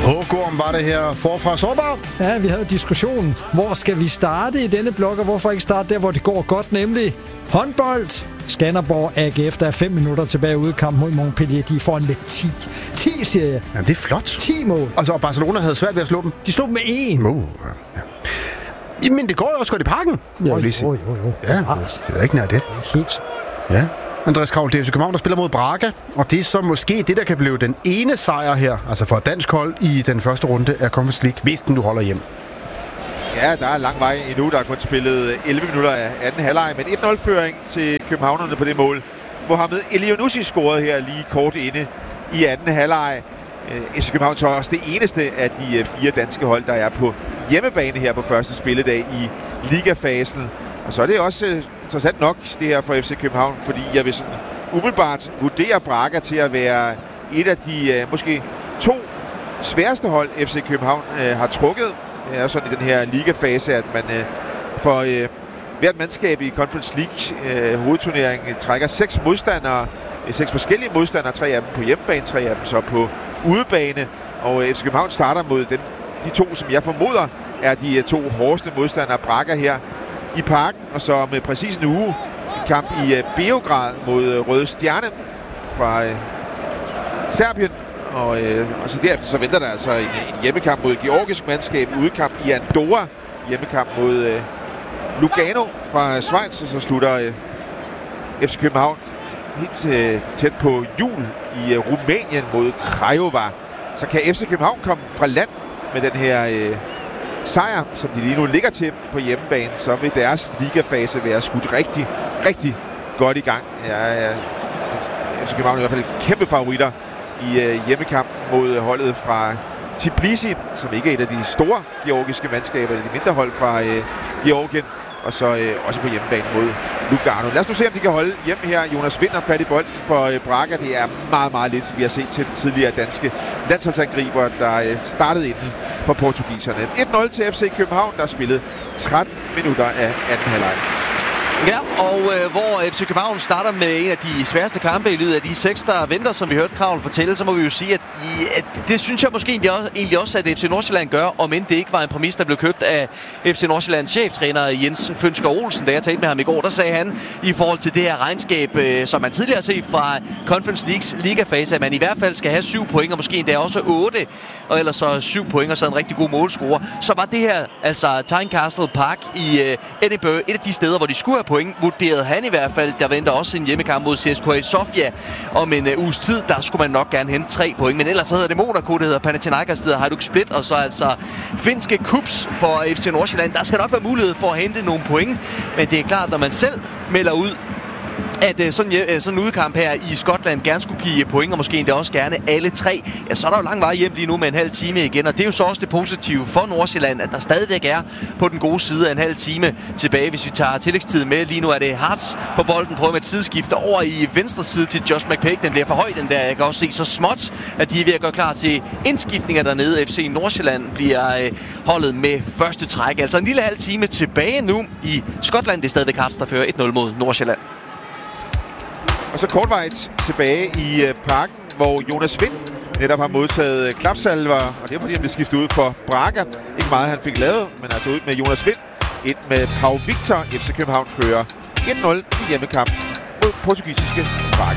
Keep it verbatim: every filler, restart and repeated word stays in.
Hågorm var det her forfra sårbar. Ja, vi havde diskussionen. Hvor skal vi starte i denne blok, og hvorfor ikke starte der, hvor det går godt, nemlig håndbold. Skanderborg A G F, der er fem minutter tilbage ude i kamp mod Montpellier. De får en med ti. ti, siger jeg. Jamen, det er flot. ti mål. Altså, og Barcelona havde svært ved at slå dem. De slog dem med en. Oh, ja. Jamen, det går jo også godt i parken. Jo, jo, jo, jo. Ja, det er da ikke nær det. Helt. Ja. Andreas Kravl, det er F C København, der spiller mod Braga, og det er så måske det, der kan blive den ene sejr her, altså for dansk hold i den første runde af Conference League, hvis den du holder hjem. Ja, der er lang vej endnu. Der er kun spillet elleve minutter af anden halvleg, men en nul-føring til københavnerne på det mål. Mohamed Elyounoussi scorede her lige kort inde i anden halvleg. F C København så også det eneste af de fire danske hold, der er på hjemmebane her på første spilledag i ligafasen. Og så er det også interessant nok, det her for F C København, fordi jeg vil sådan umiddelbart vurdere Braga til at være et af de måske to sværeste hold, F C København øh, har trukket. Det er sådan i den her ligafase, at man øh, for øh, hvert mandskab i Conference League øh, hovedturneringen trækker seks modstandere, øh, seks forskellige modstandere, tre af dem på hjemmebane, tre af dem så på udebane. Og øh, F C København starter mod den, de to, som jeg formoder er de øh, to hårdeste modstandere, Braga her i parken, og så med præcis en uge en kamp i øh, Beograd mod øh, Røde Stjerne fra øh, Serbien. Og, øh, og så derefter så venter der altså en, en hjemmekamp mod georgisk mandskab, udekamp i Andorra, hjemmekamp mod øh, Lugano fra Schweiz, og så slutter øh, F C København helt øh, tæt på jul i øh, Rumænien mod Craiova. Så kan F C København komme fra land med den her øh, sejr, som de lige nu ligger til på hjemmebane, så vil deres ligafase være skudt rigtig, rigtig godt i gang. Ja, ja, F C København er i hvert fald kæmpe favoritter i øh, hjemmekamp mod holdet fra Tbilisi, som ikke er et af de store georgiske mandskaber, eller de mindre hold fra øh, Georgien, og så øh, også på hjemmebane mod Lugano. Lad os nu se, om de kan holde hjemme her. Jonas Vind har fat i bolden for øh, Braga. Det er meget, meget lidt, vi har set til tidligere danske landsholdsangriber, der øh, startede inden for portugiserne. et nul til F C København, der har spillet tretten minutter af anden halvleg. Ja, og øh, hvor F C København starter med en af de sværeste kampe i løbet af de seks, der venter, som vi hørte Kravl fortælle, så må vi jo sige, at, i, at det synes jeg måske egentlig også, egentlig også, at F C Nordsjælland gør, om end det ikke var en præmis, der blev købt af F C Nordsjællands cheftræner Jens Fønsker Olsen. Da jeg talte med ham i går, der sagde han i forhold til det her regnskab, øh, som man tidligere har set fra Conference Leagues ligafase, at man i hvert fald skal have syv point, og måske endda også otte, og ellers så syv point, og så en rigtig god målscorer. Så var det her, altså Tynecastle Park i øh, Edinburgh, et af de steder, hvor de skulle have point, vurderede han i hvert fald. Der venter også en hjemmekamp mod C S K A Sofia om en uh, uges tid. Der skulle man nok gerne hente tre point. Men ellers så hedder det Monaco, det hedder Panathinaikos, det hedder Hajduk Split, og så altså finske kups for F C Nordsjælland. Der skal nok være mulighed for at hente nogle point, men det er klart, når man selv melder ud, at uh, sådan, uh, sådan en udkamp her i Skotland gerne skulle give point, og måske endda også gerne alle tre, ja, så er der jo lang vej hjem lige nu med en halv time igen, og det er jo så også det positive for Nordsjælland, at der stadigvæk er på den gode side af en halv time tilbage, hvis vi tager tillægstid med. Lige nu er det Hartz på bolden, prøver med et sideskifte over i venstre side til Josh McPake. Den bliver for høj, den der. Jeg kan også se så småt, at de er ved at gøre klar til indskiftninger dernede. F C Nordsjælland bliver øh, holdet med første træk. Altså en lille halv time tilbage nu i Skotland. Det er stadigvæk Hartz, der fører et nul mod Nordsjælland. Og så kortvejt tilbage i øh, parken, hvor Jonas Vind netop har modtaget klapsalver, og det er fordi, han blev skiftet ud for Braga. Ikke meget, han fik lavet, men altså ud med Jonas Vind. Ind med Pau Victor. F C København fører et nul i hjemmekamp mod portugisiske